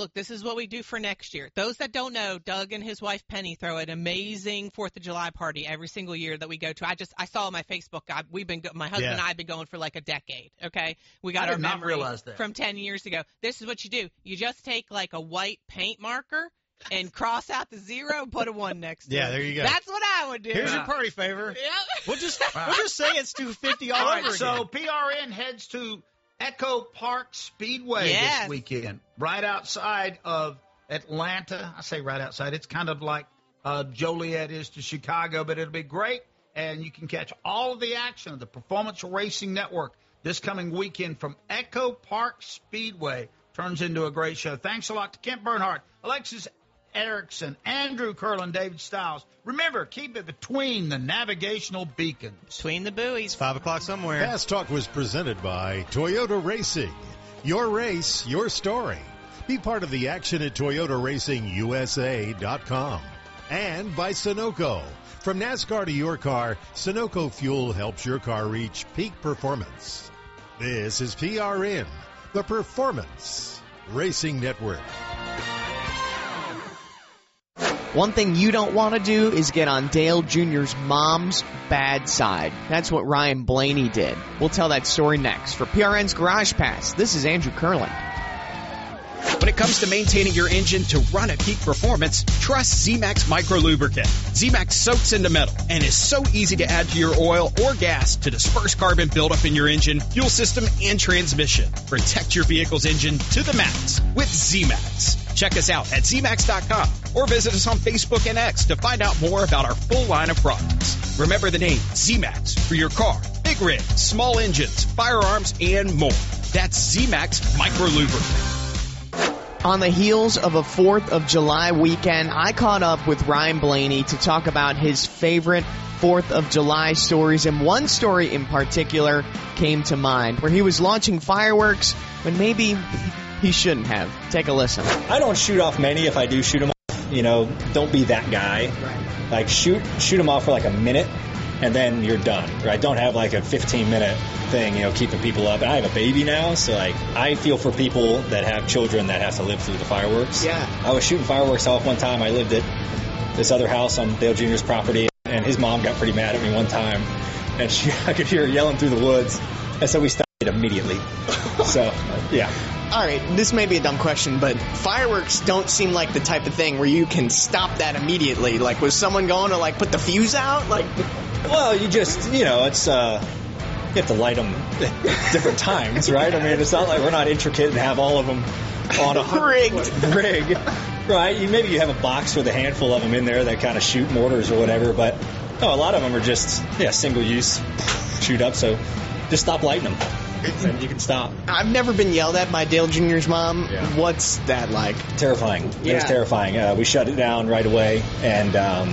look, this is what we do for next year. Those that don't know, Doug and his wife Penny throw an amazing 4th of July party every single year that we go to. I saw on my Facebook, my husband and I have been going for like a decade, okay? We got our memory from 10 years ago. This is what you do. You just take like a white paint marker and cross out the 0, put a 1 next to it. Yeah, there you go. That's what I would do. Here's your party favor. Yep. We'll just say it's 250 all over again. So PRN heads to Echo Park Speedway this weekend, right outside of Atlanta. I say right outside. It's kind of like Joliet is to Chicago, but it'll be great. And you can catch all of the action of the Performance Racing Network this coming weekend from Echo Park Speedway. Turns into a great show. Thanks a lot to Kent Bernhardt, Alexis Erickson, Andrew Curlin, David Stiles. Remember, keep it between the navigational beacons. Between the buoys. 5 o'clock somewhere. Fast Talk was presented by Toyota Racing. Your race, your story. Be part of the action at ToyotaRacingUSA.com. And by Sunoco. From NASCAR to your car, Sunoco Fuel helps your car reach peak performance. This is PRN, the Performance Racing Network. One thing you don't want to do is get on Dale Jr.'s mom's bad side. That's what Ryan Blaney did. We'll tell that story next. For PRN's Garage Pass, this is Andrew Curlin. When it comes to maintaining your engine to run at peak performance, trust Z-Max Micro Lubricant. Z-Max soaks into metal and is so easy to add to your oil or gas to disperse carbon buildup in your engine, fuel system, and transmission. Protect your vehicle's engine to the max with Z-Max. Check us out at zmax.com or visit us on Facebook and X to find out more about our full line of products. Remember the name Z-Max for your car, big rig, small engines, firearms, and more. That's Z-Max Micro Lubricant. On the heels of a 4th of July weekend, I caught up with Ryan Blaney to talk about his favorite 4th of July stories, and one story in particular came to mind, where he was launching fireworks when maybe he shouldn't have. Take a listen. I don't shoot off many. If I do shoot them off, don't be that guy. Like, shoot them off for like a minute, and then you're done, right? Don't have like a 15-minute thing, keeping people up. And I have a baby now, so like I feel for people that have children that have to live through the fireworks. Yeah. I was shooting fireworks off one time. I lived at this other house on Dale Jr.'s property, and his mom got pretty mad at me one time, and I could hear her yelling through the woods, and so we stopped it immediately. So, yeah. All right, this may be a dumb question, but fireworks don't seem like the type of thing where you can stop that immediately. Like, was someone going to, like, put the fuse out? Like, well, you just, it's, you have to light them at different times, right? I mean, it's not like we're not intricate and have all of them on a rig, right? Maybe you have a box with a handful of them in there that kind of shoot mortars or whatever, but no, a lot of them are just, single use, shoot up, so just stop lighting them. And you can stop. I've never been yelled at by Dale Jr.'s mom. Yeah. What's that like? Terrifying. Yeah. It was terrifying. We shut it down right away, and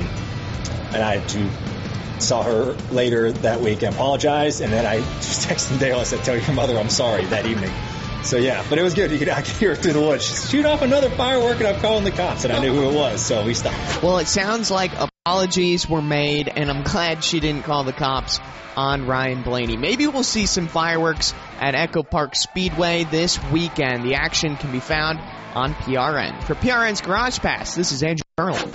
I saw her later that week and apologized, and then I just texted Dale. I said, "Tell your mother I'm sorry," that evening. So, yeah, but it was good. I could hear her through the woods. Just shoot off another firework, and I'm calling the cops, and I knew who it was, so we stopped. Well, it sounds like apologies were made, and I'm glad she didn't call the cops on Ryan Blaney. Maybe we'll see some fireworks at Echo Park Speedway this weekend. The action can be found on PRN. For PRN's Garage Pass, this is Andrew Curlin.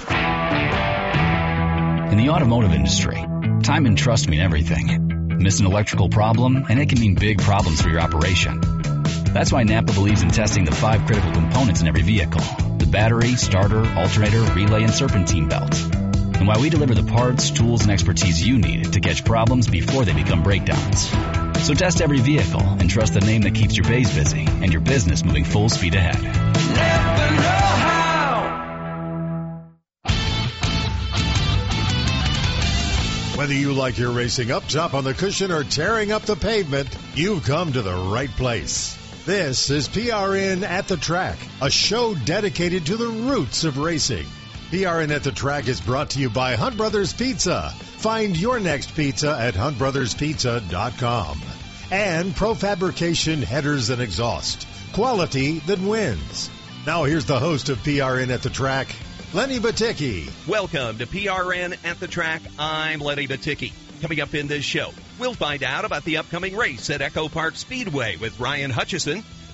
In the automotive industry, time and trust mean everything. Miss an electrical problem, and it can mean big problems for your operation. That's why Napa believes in testing the 5 critical components in every vehicle: the battery, starter, alternator, relay, and serpentine belt. And why we deliver the parts, tools, and expertise you need to catch problems before they become breakdowns. So test every vehicle and trust the name that keeps your bays busy and your business moving full speed ahead. Never know how. Whether you like your racing up top on the cushion or tearing up the pavement, you've come to the right place. This is PRN at the Track, a show dedicated to the roots of racing. PRN at the Track is brought to you by Hunt Brothers Pizza. Find your next pizza at huntbrotherspizza.com. And Profabrication Headers and Exhaust. Quality that wins. Now here's the host of PRN at the Track, Lenny Baticki. Welcome to PRN at the Track. I'm Lenny Baticki. Coming up in this show, we'll find out about the upcoming race at Echo Park Speedway with Ryan Hutchison.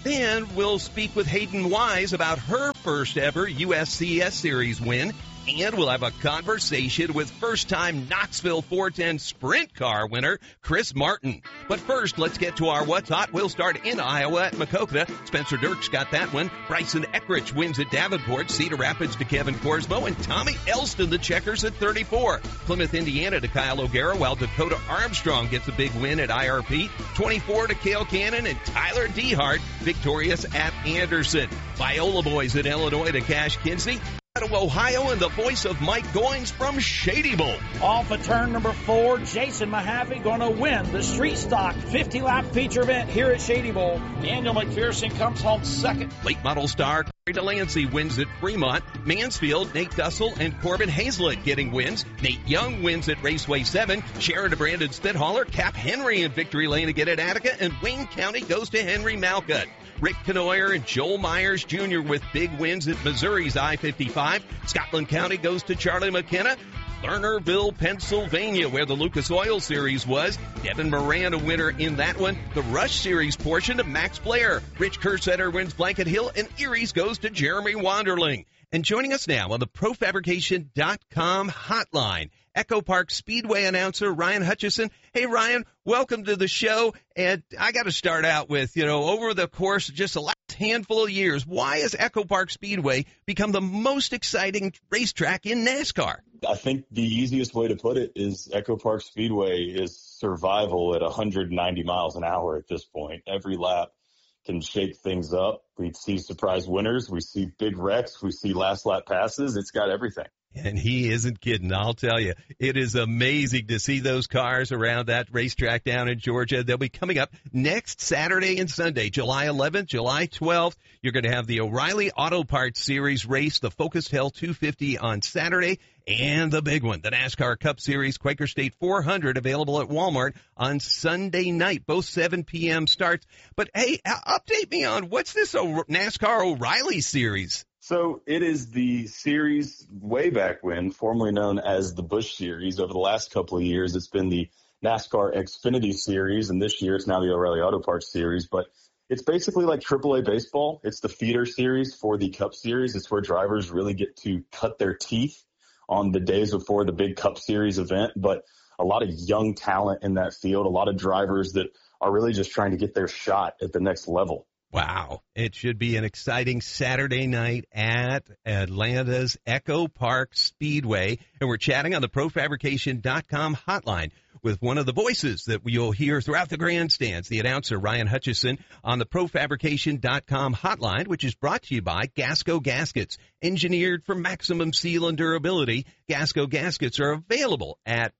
Then we'll speak with Hayden Wise about her first ever USCS Series win. And we'll have a conversation with first-time Knoxville 410 Sprint Car winner, Chris Martin. But first, let's get to our What's Hot. We'll start in Iowa at Maquoketa. Spencer Dirks got that one. Bryson Eckrich wins at Davenport. Cedar Rapids to Kevin Korsmo. And Tommy Elston, the Checkers, at 34. Plymouth, Indiana to Kyle O'Gara, while Dakota Armstrong gets a big win at IRP. 24 to Cale Cannon. And Tyler Dehart victorious at Anderson. Viola Boys at Illinois to Cash Kinsey. Out of Ohio, and the voice of Mike Goins from Shady Bowl. Off of turn number 4, Jason Mahaffey going to win the Street Stock 50-lap feature event here at Shady Bowl. Daniel McPherson comes home second. Late model star Corey Delancey wins at Fremont. Mansfield, Nate Dussel, and Corbin Hazlett getting wins. Nate Young wins at Raceway 7. Sharon to Brandon Spithaller. Cap Henry in Victory Lane again at Attica. And Wayne County goes to Henry Malcutt. Rick Canoyer and Joel Myers Jr. with big wins at Missouri's I-55. Scotland County goes to Charlie McKenna. Lernerville, Pennsylvania, where the Lucas Oil Series was. Devin Moran, a winner in that one. The Rush Series portion of Max Blair. Rich Kersetter wins Blanket Hill, and Erie's goes to Jeremy Wanderling. And joining us now on the ProFabrication.com hotline, Echo Park Speedway announcer Ryan Hutchison. Hey, Ryan, welcome to the show. And I got to start out with, over the course of just the last handful of years, why has Echo Park Speedway become the most exciting racetrack in NASCAR? I think the easiest way to put it is Echo Park Speedway is survival at 190 miles an hour at this point. Every lap can shake things up. We see surprise winners. We see big wrecks. We see last lap passes. It's got everything. And he isn't kidding, I'll tell you. It is amazing to see those cars around that racetrack down in Georgia. They'll be coming up next Saturday and Sunday, July 11th, July 12th. You're going to have the O'Reilly Auto Parts Series race, the Focus Hell 250 on Saturday, and the big one, the NASCAR Cup Series Quaker State 400, available at Walmart on Sunday night, both 7 p.m. starts. But, hey, update me on what's this NASCAR O'Reilly Series? So it is the series way back when, formerly known as the Busch Series. Over the last couple of years, it's been the NASCAR Xfinity Series, and this year it's now the O'Reilly Auto Parts Series. But it's basically like AAA baseball. It's the feeder series for the Cup Series. It's where drivers really get to cut their teeth on the days before the big Cup Series event. But a lot of young talent in that field, a lot of drivers that are really just trying to get their shot at the next level. Wow. It should be an exciting Saturday night at Atlanta's Echo Park Speedway. And we're chatting on the ProFabrication.com hotline with one of the voices that you'll hear throughout the grandstands, the announcer Ryan Hutchison, on the ProFabrication.com hotline, which is brought to you by Gasco Gaskets. Engineered for maximum seal and durability, Gasco Gaskets are available at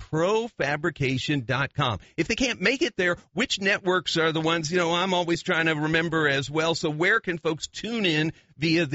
ProFabrication.com. If they can't make it there, which networks are the ones, I'm always trying to remember as well. So where can folks tune in via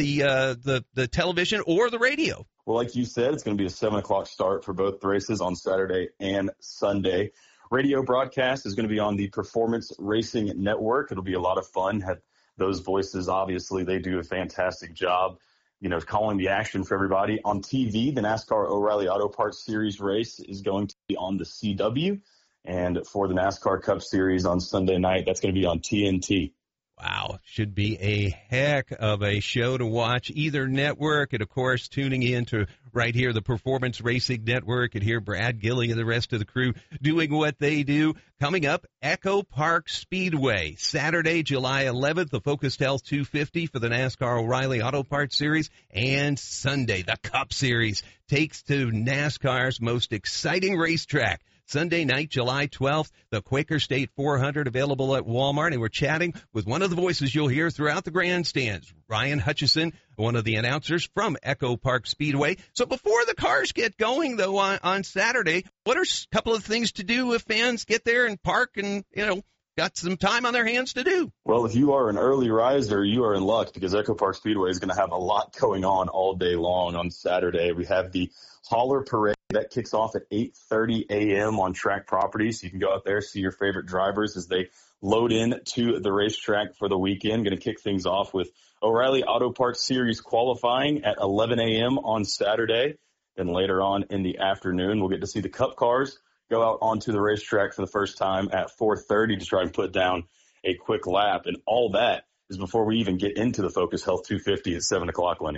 the television or the radio? Well, like you said, it's going to be a 7 o'clock start for both races on Saturday and Sunday. Radio broadcast is going to be on the Performance Racing Network. It'll be a lot of fun. Have those voices, obviously, they do a fantastic job, calling the action for everybody. On TV, the NASCAR O'Reilly Auto Parts Series race is going to be on the CW. And for the NASCAR Cup Series on Sunday night, that's going to be on TNT. Wow, should be a heck of a show to watch, either network, and of course tuning in to right here, the Performance Racing Network, and hear Brad Gilly and the rest of the crew doing what they do. Coming up, Echo Park Speedway, Saturday, July 11th, the Focus Health 250 for the NASCAR O'Reilly Auto Parts Series, and Sunday, the Cup Series takes to NASCAR's most exciting racetrack. Sunday night, July 12th, the Quaker State 400 available at Walmart. And we're chatting with one of the voices you'll hear throughout the grandstands, Ryan Hutchison, one of the announcers from Echo Park Speedway. So before the cars get going, though, on Saturday, what are a couple of things to do if fans get there and park and, got some time on their hands to do? Well, if you are an early riser, you are in luck because Echo Park Speedway is going to have a lot going on all day long on Saturday. We have the Hauler Parade that kicks off at 8:30 a.m. on track property. So you can go out there, see your favorite drivers as they load in to the racetrack for the weekend. Going to kick things off with O'Reilly Auto Parts Series qualifying at 11 a.m. on Saturday. Then later on in the afternoon, we'll get to see the Cup cars go out onto the racetrack for the first time at 4:30 to try and put down a quick lap. And all that is before we even get into the Focus Health 250 at 7 o'clock, Lenny.